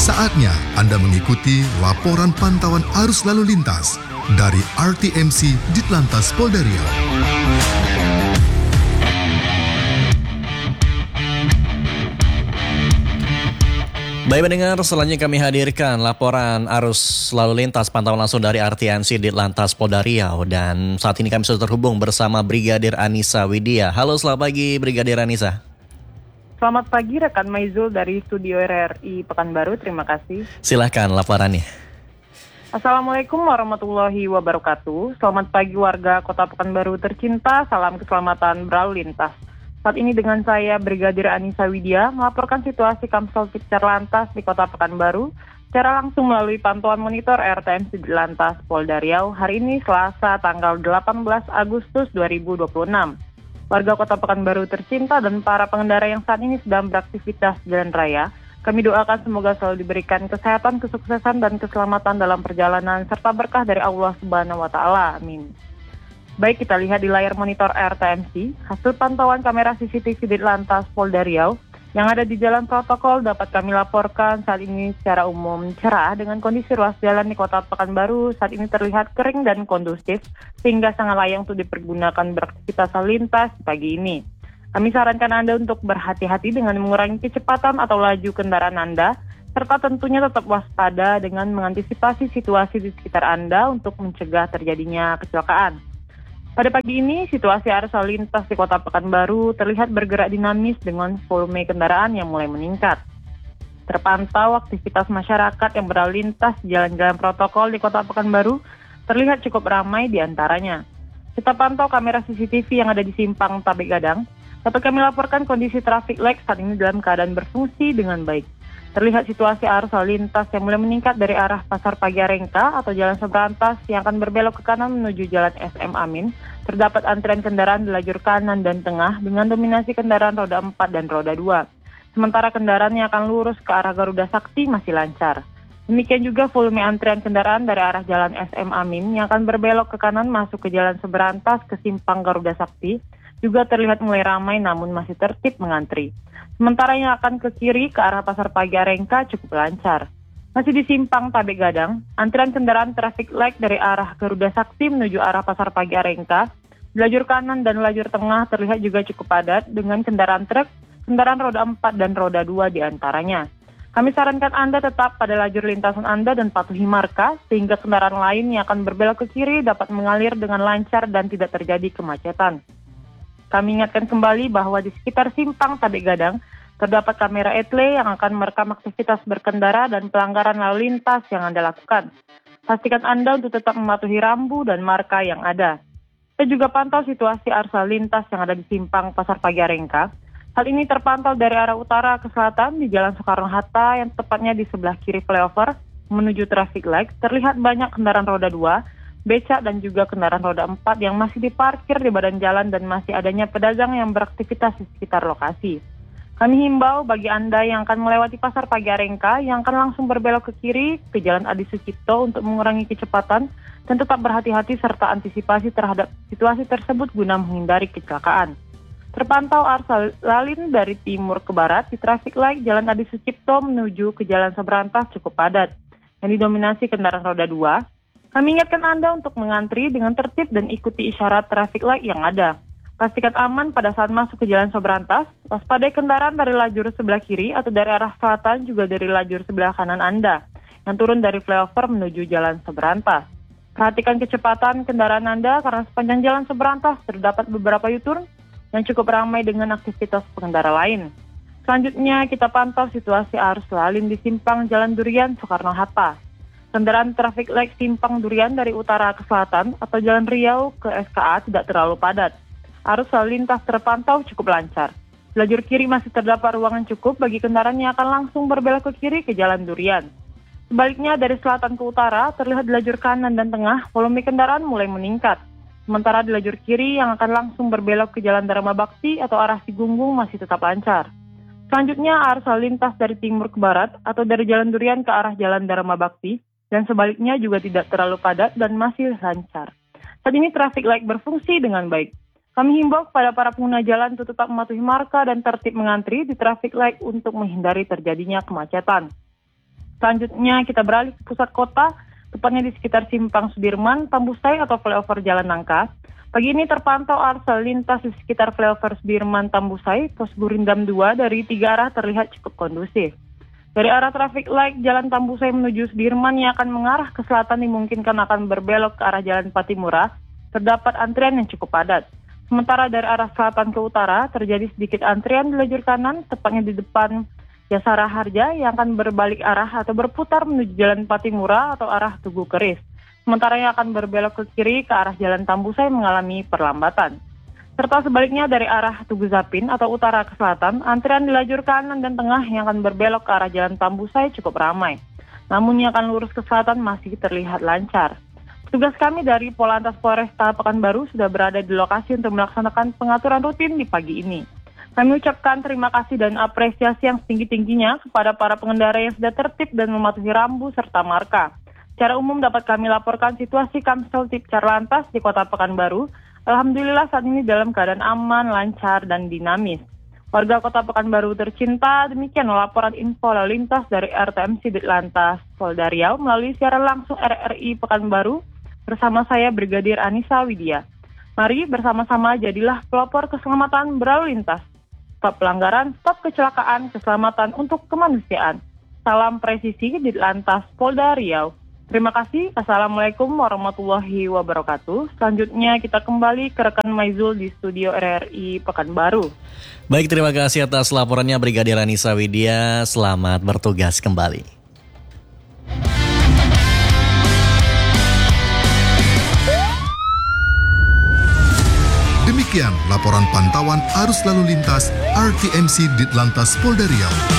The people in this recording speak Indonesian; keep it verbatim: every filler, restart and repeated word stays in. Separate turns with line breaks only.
Saatnya Anda mengikuti laporan pantauan arus lalu lintas dari R T M C Ditlantas Polda Riau.
Baik pendengar, selanjutnya kami hadirkan laporan arus lalu lintas pantauan langsung dari R T M C Ditlantas Polda Riau. Dan saat ini kami sudah terhubung bersama Brigadir Anissa Widya. Halo, selamat pagi Brigadir Anissa.
Selamat pagi rekan Maizul dari Studio R R I Pekanbaru, terima kasih.
Silahkan laporannya.
Assalamualaikum warahmatullahi wabarakatuh. Selamat pagi warga Kota Pekanbaru tercinta, salam keselamatan berlalu lintas. Saat ini dengan saya Brigadir Anissa Widya melaporkan situasi Kamsel Lantas di Kota Pekanbaru secara langsung melalui pantauan monitor R T M C Ditlantas Polda Riau hari ini Selasa tanggal delapan belas Agustus dua ribu dua puluh enam. Warga Kota Pekanbaru tercinta dan para pengendara yang saat ini sedang beraktivitas di jalan raya, kami doakan semoga selalu diberikan kesehatan, kesuksesan, dan keselamatan dalam perjalanan serta berkah dari Allah Subhanahu wa Ta'ala. Amin. Baik, kita lihat di layar monitor R T M C, hasil pantauan kamera C C T V Ditlantas Polda Riau yang ada di jalan protokol dapat kami laporkan saat ini secara umum cerah dengan kondisi ruas jalan di Kota Pekanbaru saat ini terlihat kering dan kondusif sehingga sangat layak untuk dipergunakan beraktivitas lalu lintas pagi ini. Kami sarankan Anda untuk berhati-hati dengan mengurangi kecepatan atau laju kendaraan Anda serta tentunya tetap waspada dengan mengantisipasi situasi di sekitar Anda untuk mencegah terjadinya kecelakaan. Pada pagi ini, situasi arus lalu lintas di Kota Pekanbaru terlihat bergerak dinamis dengan volume kendaraan yang mulai meningkat. Terpantau aktivitas masyarakat yang berlalu lintas di jalan-jalan protokol di Kota Pekanbaru terlihat cukup ramai di antaranya. Kita pantau kamera C C T V yang ada di Simpang Tabek Gadang, dapat kami laporkan kondisi traffic light saat ini dalam keadaan berfungsi dengan baik. Terlihat situasi arus lalu lintas yang mulai meningkat dari arah Pasar Pagi Arengka atau Jalan Seberantas yang akan berbelok ke kanan menuju Jalan S M Amin. Terdapat antrian kendaraan di lajur kanan dan tengah dengan dominasi kendaraan roda empat dan roda dua. Sementara kendaraan yang akan lurus ke arah Garuda Sakti masih lancar. Demikian juga volume antrian kendaraan dari arah Jalan S M Amin yang akan berbelok ke kanan masuk ke Jalan Seberantas ke Simpang Garuda Sakti juga terlihat mulai ramai namun masih tertib mengantri. Sementara yang akan ke kiri ke arah Pasar Pagi Arengka cukup lancar. Masih di Simpang Tabek Gadang, antrian kendaraan traffic light dari arah Garuda Sakti menuju arah Pasar Pagi Arengka, di lajur kanan dan lajur tengah terlihat juga cukup padat dengan kendaraan truk, kendaraan roda empat dan roda dua di antaranya. Kami sarankan Anda tetap pada lajur lintasan Anda dan patuhi marka sehingga kendaraan lain yang akan berbelok ke kiri dapat mengalir dengan lancar dan tidak terjadi kemacetan. Kami ingatkan kembali bahwa di sekitar Simpang Tabek Gadang terdapat kamera etle yang akan merekam aktivitas berkendara dan pelanggaran lalu lintas yang Anda lakukan. Pastikan Anda untuk tetap mematuhi rambu dan marka yang ada. Kita juga pantau situasi arus lalu lintas yang ada di Simpang Pasar Pagi Arengka. Hal ini terpantau dari arah utara ke selatan di Jalan Soekarno-Hatta yang tepatnya di sebelah kiri flyover menuju traffic light. Terlihat banyak kendaraan roda dua, becak dan juga kendaraan roda empat yang masih diparkir di badan jalan dan masih adanya pedagang yang beraktivitas di sekitar lokasi. Kami himbau bagi Anda yang akan melewati Pasar Pagi Arengka yang akan langsung berbelok ke kiri ke Jalan Adi Sucipto untuk mengurangi kecepatan dan tetap berhati-hati serta antisipasi terhadap situasi tersebut guna menghindari kecelakaan. Terpantau arus lalin dari timur ke barat di traffic light Jalan Adi Sucipto menuju ke Jalan Seberantas cukup padat yang didominasi kendaraan roda dua. Kami ingatkan Anda untuk mengantri dengan tertib dan ikuti isyarat traffic light yang ada. Pastikan aman pada saat masuk ke Jalan Seberantas, waspadai kendaraan dari lajur sebelah kiri atau dari arah selatan juga dari lajur sebelah kanan Anda, yang turun dari flyover menuju Jalan Seberantas. Perhatikan kecepatan kendaraan Anda karena sepanjang Jalan Seberantas terdapat beberapa U-turn yang cukup ramai dengan aktivitas pengendara lain. Selanjutnya kita pantau situasi arus lalin di Simpang Jalan Durian Soekarno-Hatta. Kendaraan traffic light Simpang Durian dari utara ke selatan atau Jalan Riau ke S K A tidak terlalu padat. Arus lalu lintas terpantau cukup lancar. Lajur kiri masih terdapat ruangan cukup bagi kendaraan yang akan langsung berbelok ke kiri ke Jalan Durian. Sebaliknya dari selatan ke utara terlihat di lajur kanan dan tengah volume kendaraan mulai meningkat. Sementara di lajur kiri yang akan langsung berbelok ke Jalan Dharma Bakti atau arah Sigunggung masih tetap lancar. Selanjutnya arus lalu lintas dari timur ke barat atau dari Jalan Durian ke arah Jalan Dharma Bakti dan sebaliknya juga tidak terlalu padat dan masih lancar. Saat ini traffic light berfungsi dengan baik. Kami himbau kepada para pengguna jalan untuk tetap mematuhi marka dan tertib mengantri di traffic light untuk menghindari terjadinya kemacetan. Selanjutnya kita beralih ke pusat kota, tepatnya di sekitar Simpang Sudirman, Tambusai atau flyover Jalan Nangka. Pagi ini terpantau arus lalu lintas di sekitar flyover Sudirman Tambusai, pos Gurindam dua dari tiga arah terlihat cukup kondusif. Dari arah traffic light Jalan Tambusai menuju Sudirman yang akan mengarah ke selatan dimungkinkan akan berbelok ke arah Jalan Patimura, terdapat antrian yang cukup padat. Sementara dari arah selatan ke utara terjadi sedikit antrian di lajur kanan, tepatnya di depan Jasara Harja yang akan berbalik arah atau berputar menuju Jalan Patimura atau arah Tugu Keris. Sementara yang akan berbelok ke kiri ke arah Jalan Tambusai mengalami perlambatan. Serta sebaliknya dari arah Tugu Zapin atau utara ke selatan, antrian di lajur kanan dan tengah yang akan berbelok ke arah Jalan Tambusai cukup ramai. Namun yang akan lurus ke selatan masih terlihat lancar. Petugas kami dari Polantas Polresta Pekanbaru sudah berada di lokasi untuk melaksanakan pengaturan rutin di pagi ini. Kami ucapkan terima kasih dan apresiasi yang setinggi-tingginya kepada para pengendara yang sudah tertib dan mematuhi rambu serta marka. Secara umum dapat kami laporkan situasi Kamsel Tipcar Lantas di Kota Pekanbaru. Alhamdulillah saat ini dalam keadaan aman, lancar, dan dinamis. Warga Kota Pekanbaru tercinta, demikian laporan info lalu lintas dari R T M C Ditlantas Polda Riau melalui siaran langsung R R I Pekanbaru bersama saya Brigadir Anissa Widya. Mari bersama-sama jadilah pelopor keselamatan berlalu lintas. Stop pelanggaran, stop kecelakaan, keselamatan untuk kemanusiaan. Salam presisi Ditlantas Polda Riau. Terima kasih. Assalamualaikum warahmatullahi wabarakatuh. Selanjutnya kita kembali ke rekan Maizul di studio R R I Pekanbaru.
Baik, terima kasih atas laporannya Brigadir Anissa Widya. Selamat bertugas kembali.
Demikian laporan pantauan arus lalu lintas R T M C Ditlantas Polda Riau.